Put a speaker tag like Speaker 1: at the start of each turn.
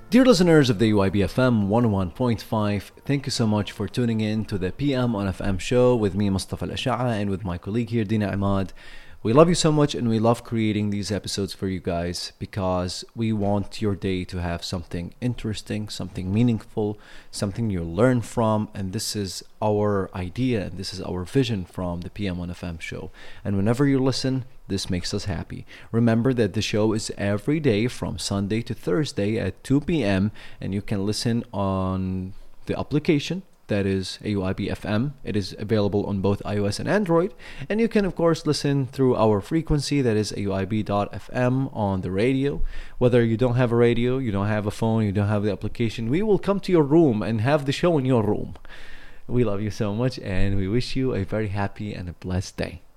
Speaker 1: Dear listeners of the UIBFM 101.5, thank you so much for tuning in to the PM on FM show with me, Mustafa Al-Asha'a, and with my colleague here, Dina Ahmad. We love you so much and we love creating these episodes for you guys because we want your day to have something interesting, something meaningful, something you'll learn from. And this is our idea and this is our vision from the PM on FM show. And whenever you listen, this makes us happy. Remember that the show is every day from Sunday to Thursday at 2 p.m. and you can listen on the application that is AUIB FM. It is available on both iOS and Android. And you can, of course, listen through our frequency that is AUIB.FM on the radio. Whether you don't have a radio, you don't have a phone, you don't have the application, we will come to your room and have the show in your room. We love you so much and we wish you a very happy and a blessed day.